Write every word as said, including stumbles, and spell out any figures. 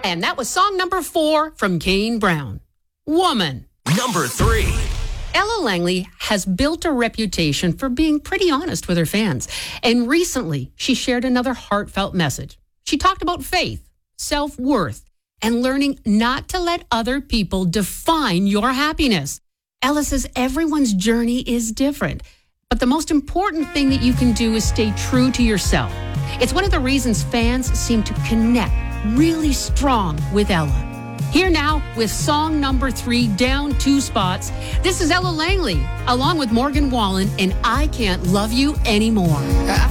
And that was song number four from Kane Brown, Woman. Number three. Ella Langley has built a reputation for being pretty honest with her fans. And recently, she shared another heartfelt message. She talked about faith, self-worth, and learning not to let other people define your happiness. Ella says everyone's journey is different, but the most important thing that you can do is stay true to yourself. It's one of the reasons fans seem to connect really strong with Ella. Here now with song number three, down two spots. This is Ella Langley, along with Morgan Wallen, and I Can't Love You Anymore.